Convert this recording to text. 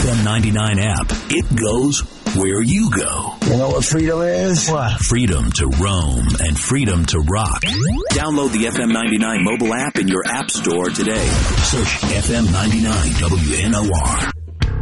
FM 99 app. It goes where you go. You know what freedom is? What? Freedom to roam and freedom to rock. Download the FM 99 mobile app in your app store today. Search FM 99 WNOR.